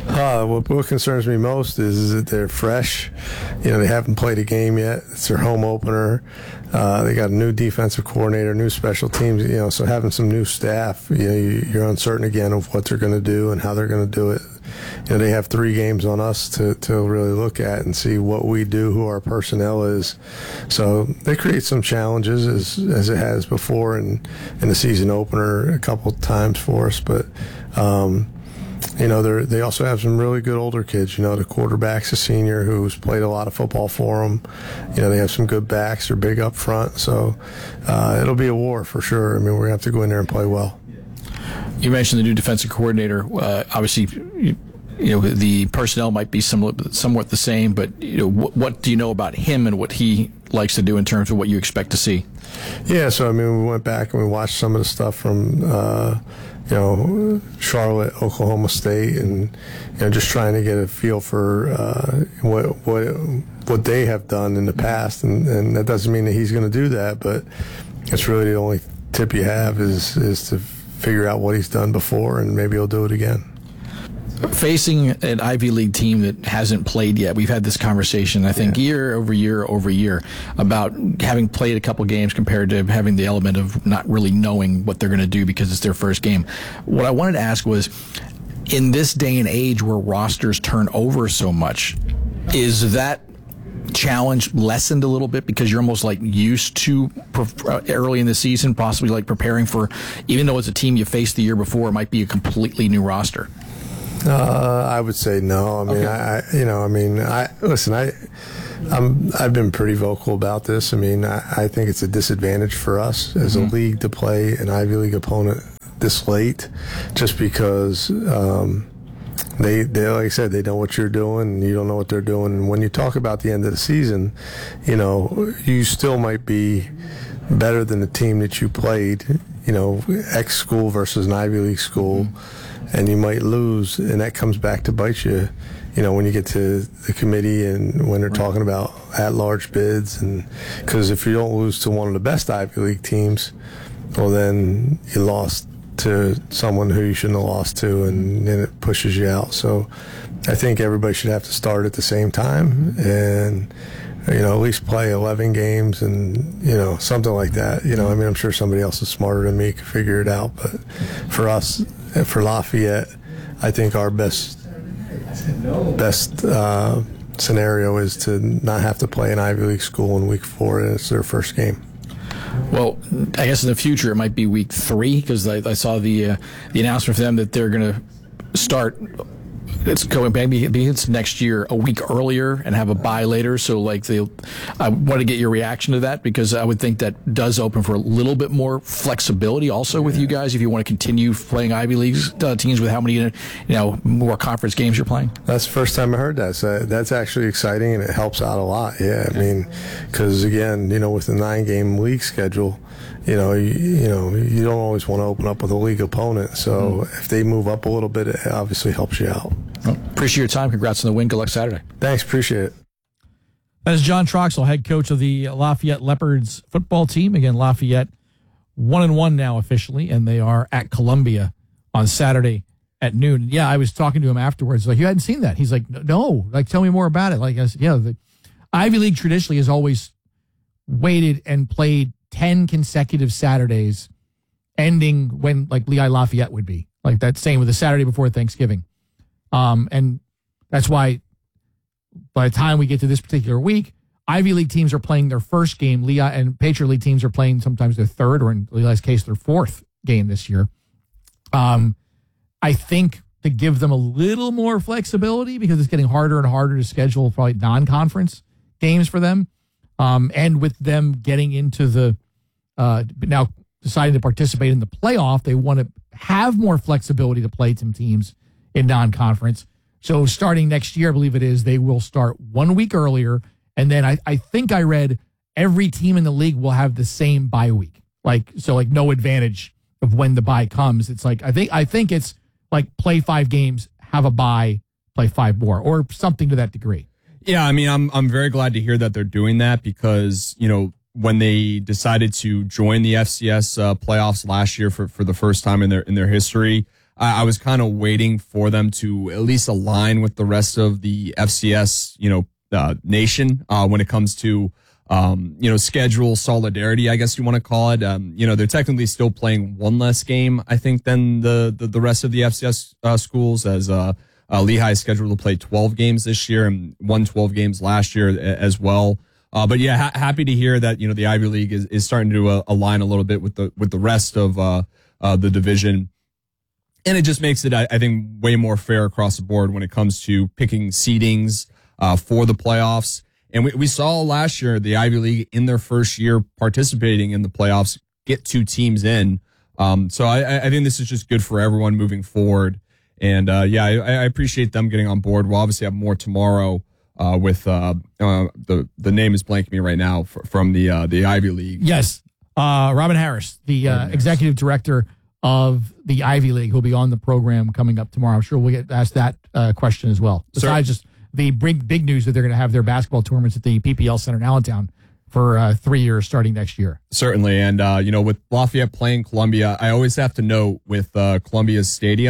What concerns me most is that they're fresh. They haven't played a game yet. It's their home opener. They got a new defensive coordinator, new special teams. So having some new staff, you're uncertain again of what they're going to do and how they're going to do it. They have 3 games on us to really look at and see what we do, who our personnel is. So they create some challenges as it has before in the season opener a couple of times for us. But, they also have some really good older kids. The quarterback's a senior who's played a lot of football for them. They have some good backs. They're big up front. So it'll be a war for sure. I mean, we have to go in there and play well. You mentioned the new defensive coordinator. Obviously, the personnel might be somewhat the same, but what do you know about him and what he likes to do in terms of what you expect to see? Yeah, so I mean, we went back and we watched some of the stuff from Charlotte, Oklahoma State, and just trying to get a feel for what they have done in the past, and that doesn't mean that he's going to do that, but it's really the only tip you have is to figure out what he's done before, and maybe he'll do it again. Facing an Ivy League team that hasn't played yet, we've had this conversation, I think, year over year about having played a couple games compared to having the element of not really knowing what they're going to do because it's their first game. What I wanted to ask was, in this day and age where rosters turn over so much, is that challenge lessened a little bit because you're almost like used to early in the season, possibly like preparing for, even though it's a team you faced the year before, it might be a completely new roster? I would say no. I mean, I've been pretty vocal about this. I mean, I think it's a disadvantage for us as a league to play an Ivy League opponent this late, just because they like I said, they know what you're doing and you don't know what they're doing. And when you talk about the end of the season, you still might be better than the team that you played, X school versus an Ivy League school. And you might lose, and that comes back to bite you, when you get to the committee and when they're talking about at-large bids. And because if you don't lose to one of the best Ivy League teams, well, then you lost to someone who you shouldn't have lost to, and then it pushes you out. So I think everybody should have to start at the same time and, at least play 11 games and, something like that. I'm sure somebody else is smarter than me could figure it out. But for us, for Lafayette, I think our best scenario is to not have to play an Ivy League school in week 4, and it's their first game. Well, I guess in the future it might be week 3, because I saw the announcement for them that they're going to start. It's going maybe it's next year a week earlier and have a bye later. So I want to get your reaction to that, because I would think that does open for a little bit more flexibility also with you guys if you want to continue playing Ivy League teams with how many more conference games you're playing. That's the first time I heard that. So that's actually exciting, and it helps out a lot. Yeah, I mean, because again, with the 9-game league schedule, you don't always want to open up with a league opponent. So if they move up a little bit, it obviously helps you out. Well, appreciate your time. Congrats on the win. Good luck Saturday. Thanks. Appreciate it. That is John Troxel, head coach of the Lafayette Leopards football team. Again, Lafayette 1-1 now officially, and they are at Columbia on Saturday at noon. Yeah, I was talking to him afterwards. Like, you hadn't seen that? He's like, no. Like, tell me more about it. Like, I said, the Ivy League traditionally has always waited and played 10 consecutive Saturdays, ending when like Lehigh Lafayette would be. Like that same with the Saturday before Thanksgiving. And that's why by the time we get to this particular week, Ivy League teams are playing their first game. Lehigh and Patriot League teams are playing sometimes their third, or in Lehigh's case, their fourth game this year. I think to give them a little more flexibility, because it's getting harder and harder to schedule probably non-conference games for them. And with them getting into the now deciding to participate in the playoff, they want to have more flexibility to play some teams in non-conference. So starting next year, I believe it is, they will start 1 week earlier. And then I think I read every team in the league will have the same bye week. Like no advantage of when the bye comes. It's like, I think it's like play 5 games, have a bye, play 5 more, or something to that degree. Yeah, I mean, I'm very glad to hear that they're doing that, because, when they decided to join the FCS playoffs last year for the first time in their history, I was kind of waiting for them to at least align with the rest of the FCS, nation when it comes to, schedule solidarity, I guess you want to call it. They're technically still playing one less game, I think, than the rest of the FCS schools, as Lehigh is scheduled to play 12 games this year and won 12 games last year as well. But yeah, happy to hear that, the Ivy League is starting to align a little bit with the rest of the division. And it just makes it, I think, way more fair across the board when it comes to picking seedings for the playoffs. And we saw last year the Ivy League in their first year participating in the playoffs get 2 teams in. So I think this is just good for everyone moving forward. And I appreciate them getting on board. We'll obviously have more tomorrow with the name is blanking me right now from the Ivy League. Yes, Robin Harris, the executive director of the Ivy League, who'll be on the program coming up tomorrow. I'm sure we'll get asked that question as well. Besides just the big news that they're going to have their basketball tournaments at the PPL Center in Allentown for 3 years starting next year. Certainly. And, with Lafayette playing Columbia, I always have to note with Columbia's stadium,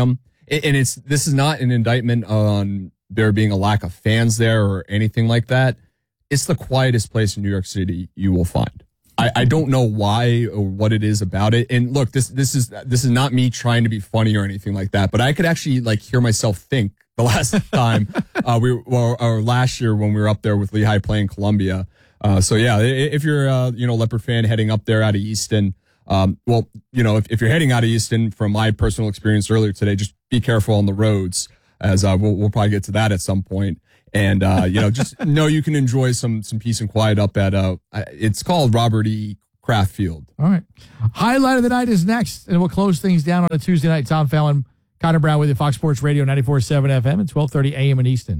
this is not an indictment on there being a lack of fans there or anything like that. It's the quietest place in New York City you will find. I don't know why or what it is about it. And look, this is not me trying to be funny or anything like that, but I could actually like hear myself think the last time or last year when we were up there with Lehigh playing Columbia. So yeah, if you're Leopard fan heading up there out of Easton, if you're heading out of Easton, from my personal experience earlier today, just be careful on the roads, as we'll probably get to that at some point. And, just know you can enjoy some peace and quiet up at, it's called Robert E. Kraft Field. All right. Highlight of the night is next, and we'll close things down on a Tuesday night. Tom Fallon, Connor Brown with you, Fox Sports Radio, 94.7 FM and 12:30 a.m. in Easton.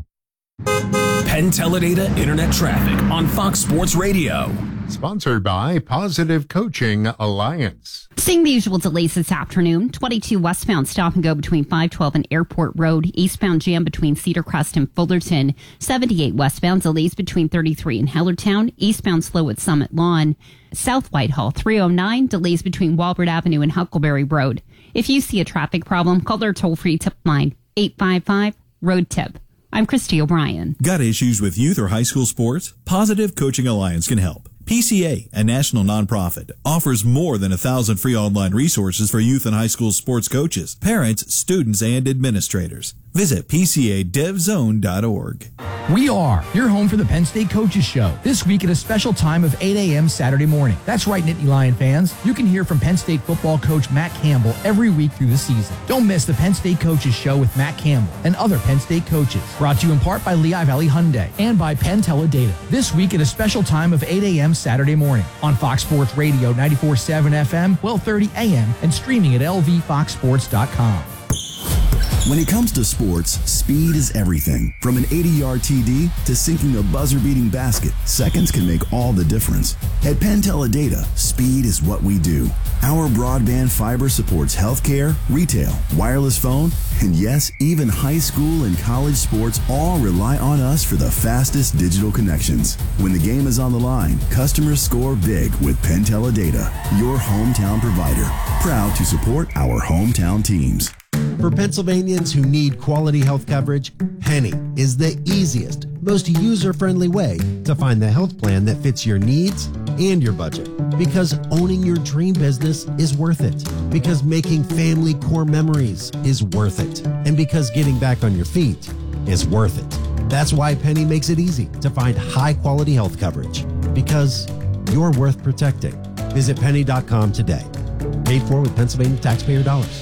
Penn Teledata Internet Traffic on Fox Sports Radio. Sponsored by Positive Coaching Alliance. Seeing the usual delays this afternoon. 22 westbound stop and go between 512 and Airport Road. Eastbound jam between Cedar Crest and Fullerton. 78 westbound delays between 33 and Hellertown. Eastbound slow at Summit Lawn. South Whitehall 309 delays between Walbert Avenue and Huckleberry Road. If you see a traffic problem, call their toll-free tip line 855-ROAD-TIP. I'm Christy O'Brien. Got issues with youth or high school sports? Positive Coaching Alliance can help. PCA, a national nonprofit, offers more than 1,000 free online resources for youth and high school sports coaches, parents, students, and administrators. Visit PCADevZone.org. We are your home for the Penn State Coaches Show. This week at a special time of 8 a.m. Saturday morning. That's right, Nittany Lion fans. You can hear from Penn State football coach Matt Campbell every week through the season. Don't miss the Penn State Coaches Show with Matt Campbell and other Penn State coaches. Brought to you in part by Lehigh Valley Hyundai and by Penn Teledata. This week at a special time of 8 a.m. Saturday morning on Fox Sports Radio, 94.7 FM, 12:30 a.m. and streaming at lvfoxsports.com. When it comes to sports, speed is everything. From an 80-yard TD to sinking a buzzer-beating basket, seconds can make all the difference. At Penn Teledata, speed is what we do. Our broadband fiber supports healthcare, retail, wireless phone, and yes, even high school and college sports all rely on us for the fastest digital connections. When the game is on the line, customers score big with Penn Teledata, your hometown provider. Proud to support our hometown teams. For Pennsylvanians who need quality health coverage, Penny is the easiest, most user-friendly way to find the health plan that fits your needs and your budget. Because owning your dream business is worth it. Because making family core memories is worth it. And because getting back on your feet is worth it. That's why Penny makes it easy to find high-quality health coverage. Because you're worth protecting. Visit penny.com today. Paid for with Pennsylvania taxpayer dollars.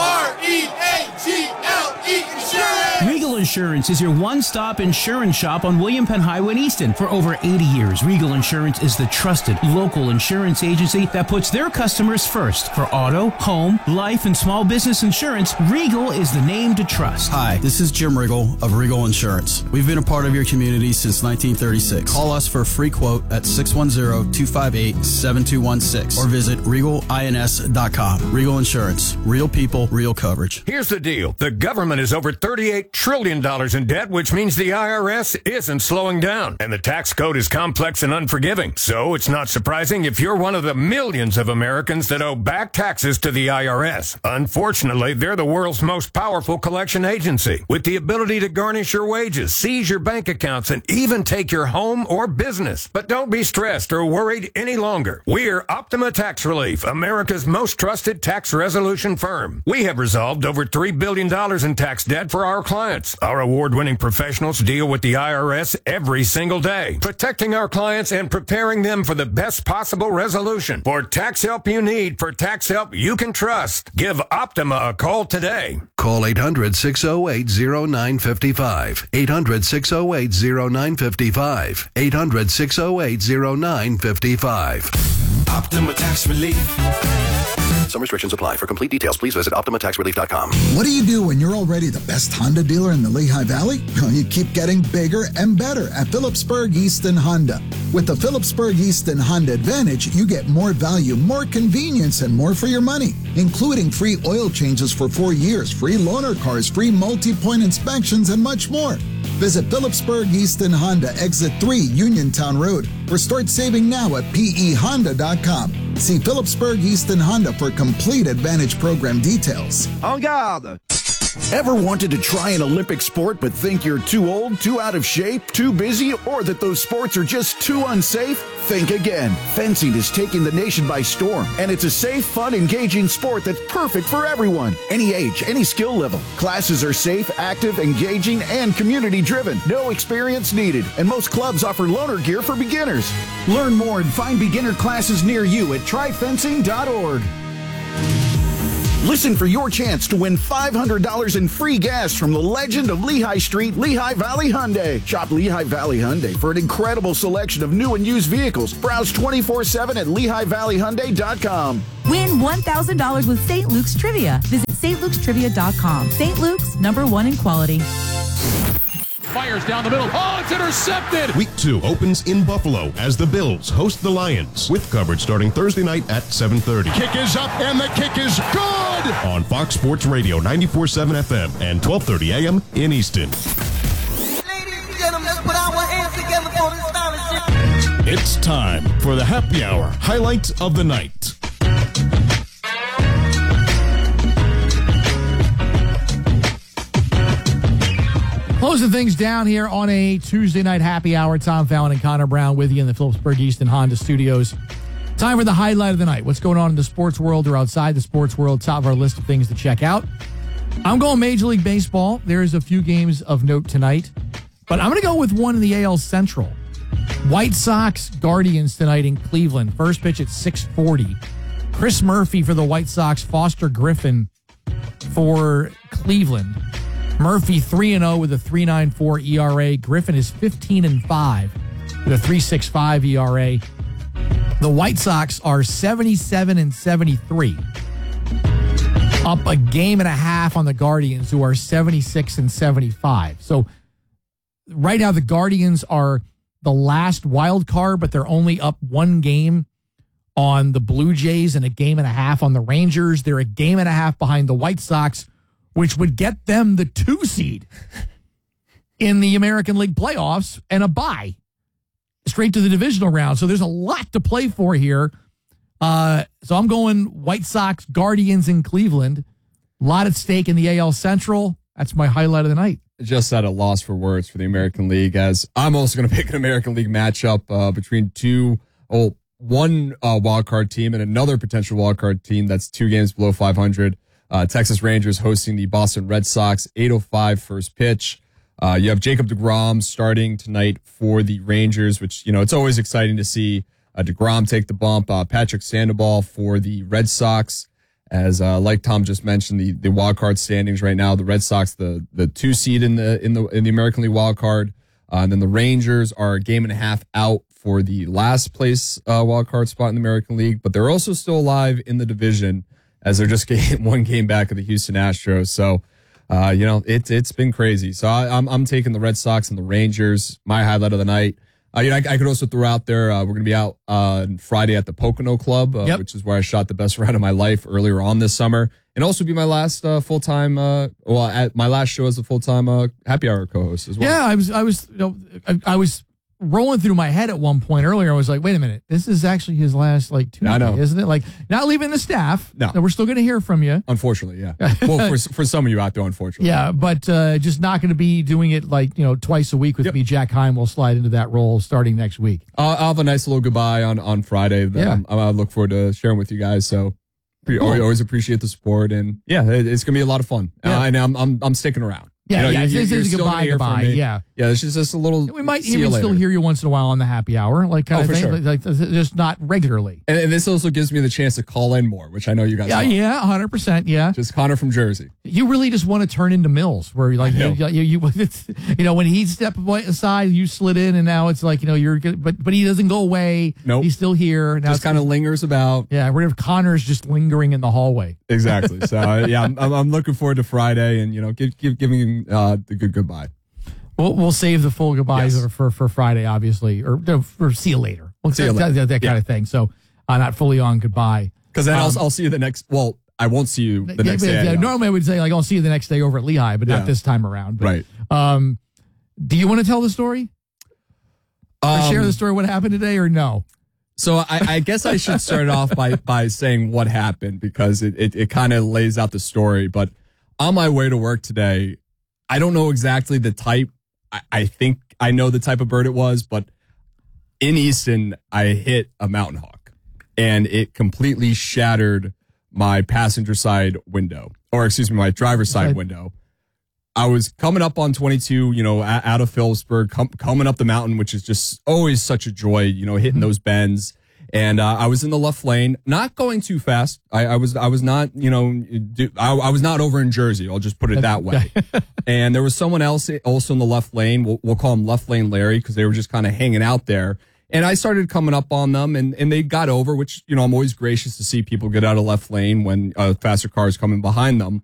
Regal Insurance is your one-stop insurance shop on William Penn Highway in Easton. For over 80 years, Regal Insurance is the trusted local insurance agency that puts their customers first. For auto, home, life, and small business insurance, Regal is the name to trust. Hi, this is Jim Riggle of Regal Insurance. We've been a part of your community since 1936. Call us for a free quote at 610-258-7216 or visit regalins.com. Regal Insurance. Real people, real coverage. Here's the deal. The government is over $38 trillion in debt, which means the IRS isn't slowing down. And the tax code is complex and unforgiving. So it's not surprising if you're one of the millions of Americans that owe back taxes to the IRS. Unfortunately, they're the world's most powerful collection agency, with the ability to garnish your wages, seize your bank accounts, and even take your home or business. But don't be stressed or worried any longer. We're Optima Tax Relief, America's most trusted tax resolution firm. We have resolved over $3 billion in tax debt for our clients. Our award-winning professionals deal with the IRS every single day, protecting our clients and preparing them for the best possible resolution. For tax help you need, for tax help you can trust, give Optima a call today. Call 800-608-0955. 800-608-0955. 800-608-0955. Optima Tax Relief. Some restrictions apply. For complete details, please visit OptimaTaxRelief.com. What do you do when you're already the best Honda dealer in the Lehigh Valley? Well, you keep getting bigger and better at Phillipsburg Easton Honda. With the Phillipsburg Easton Honda Advantage, you get more value, more convenience, and more for your money, including free oil changes for 4 years, free loaner cars, free multi-point inspections, and much more. Visit Phillipsburg Easton Honda, Exit 3, Uniontown Road, or start saving now at PEHonda.com. See Phillipsburg Easton Honda for complete Advantage program details. En garde! Ever wanted to try an Olympic sport but think you're too old, too out of shape, too busy, or that those sports are just too unsafe? Think again. Fencing is taking the nation by storm, and it's a safe, fun, engaging sport that's perfect for everyone. Any age, any skill level. Classes are safe, active, engaging, and community-driven. No experience needed, and most clubs offer loaner gear for beginners. Learn more and find beginner classes near you at tryfencing.org. Listen for your chance to win $500 in free gas from the legend of Lehigh Street, Lehigh Valley Hyundai. Shop Lehigh Valley Hyundai for an incredible selection of new and used vehicles. Browse 24/7 at LehighValleyHyundai.com. Win $1,000 with St. Luke's Trivia. Visit StLukesTrivia.com. St. Luke's, #1 in quality. Fires down the middle. Oh, it's intercepted. Week 2 opens in Buffalo as the Bills host the Lions, with coverage starting Thursday night at 7:30. Kick is up, and the kick is good! On Fox Sports Radio 94.7 FM and 12:30 a.m. in Easton. Ladies and gentlemen, let's put our hands together for this fellowship. It's time for the happy hour highlight of the night. Closing things down here on a Tuesday night happy hour. Tom Fallon and Connor Brown with you in the Phillipsburg Easton Honda Studios. Time for the highlight of the night. What's going on in the sports world or outside the sports world? Top of our list of things to check out. I'm going Major League Baseball. There's a few games of note tonight, but I'm going to go with one in the AL Central. White Sox Guardians tonight in Cleveland. First pitch at 6:40. Chris Murphy for the White Sox. Foster Griffin for Cleveland. Murphy 3-0 with a 3.94 ERA. Griffin is 15-5 with a 3.65 ERA. The White Sox are 77-73. Up a game and a half on the Guardians, who are 76-75. So right now the Guardians are the last wild card, but they're only up one game on the Blue Jays and a game and a half on the Rangers. They're a game and a half behind the White Sox, which would get them the 2 seed in the American League playoffs and a bye straight to the divisional round. So there's a lot to play for here. So I'm going White Sox, Guardians in Cleveland. A lot at stake in the AL Central. That's my highlight of the night. Just at a loss for words for the American League, as I'm also going to pick an American League matchup between one wildcard team and another potential wildcard team that's 2 games below 500. Texas Rangers hosting the Boston Red Sox, 8:05 first pitch. You have Jacob deGrom starting tonight for the Rangers, which, it's always exciting to see deGrom take the bump. Patrick Sandoval for the Red Sox, as like Tom just mentioned, the wild card standings right now. The Red Sox, the 2 seed in the American League wild card, and then the Rangers are a game and a half out for the last place wild card spot in the American League, but they're also still alive in the division, as they're just getting 1 game back of the Houston Astros. So, it's been crazy. So I'm taking the Red Sox and the Rangers. My highlight of the night. I could also throw out there, we're going to be out on Friday at the Pocono Club, which is where I shot the best round of my life earlier on this summer, and also be my last full-time, at my last show as a full-time happy hour co-host as well. Yeah, I was rolling through my head at one point earlier. I was like, wait a minute, this is actually his last Tuesday, isn't it? Not leaving the staff. No, we're still going to hear from you. Unfortunately, yeah. Well, for some of you out there, unfortunately. Yeah, but just not going to be doing it twice a week with me. Jack Heim will slide into that role starting next week. I'll have a nice little goodbye on Friday. I look forward to sharing with you guys. So always appreciate the support, and it's going to be a lot of fun. And I'm sticking around. This is a goodbye. Yeah, it's just a little. We might even still hear you once in a while on the happy hour, kind of thing, sure. Just not regularly. And this also gives me the chance to call in more, which I know you guys. Yeah, 100%. Yeah, just Connor from Jersey. You really just want to turn into Mills, where you when he stepped aside, you slid in, and now it's you're good, but he doesn't go away. Nope, he's still here. Now just kind of lingers about. Yeah, we're gonna have Connor's just lingering in the hallway. Exactly. So I'm looking forward to Friday, and giving the goodbye. We'll save the full goodbyes for Friday, obviously, or see you later. See you later. That kind of thing. So not fully on goodbye. Because then I'll see you the next. Well, I won't see you the next day. Normally I would say I'll see you the next day over at Lehigh, but not this time around. But, right. Do you want to tell the story? Or share the story? What happened today, or no? So I guess I should start off by saying what happened, because it kind of lays out the story. But on my way to work today, I don't know exactly the type. I think I know the type of bird it was, but in Easton, I hit a mountain hawk, and it completely shattered my passenger side window, or excuse me, my driver's side window. I was coming up on 22, out of Phillipsburg, coming up the mountain, which is just always such a joy, hitting those bends. And I was in the left lane, not going too fast. I was not, I was not over in Jersey. I'll just put it that way. And there was someone else also in the left lane. We'll call him Left Lane Larry, because they were just kind of hanging out there. And I started coming up on them, and they got over, which, I'm always gracious to see people get out of left lane when a faster car is coming behind them.